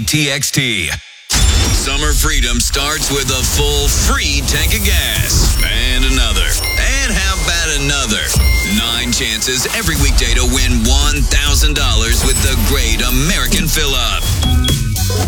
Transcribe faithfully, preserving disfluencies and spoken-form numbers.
T X T. Summer freedom starts with a full free tank of gas. And another. And how about another? Nine chances every weekday to win one thousand dollars with the Great American Fill-Up.